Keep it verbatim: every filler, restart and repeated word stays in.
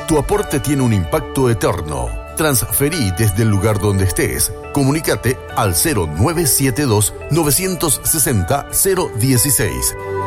Tu aporte tiene un impacto eterno. Transferí desde el lugar donde estés. Comunícate al cero nueve siete dos, nueve seis cero, cero uno seis.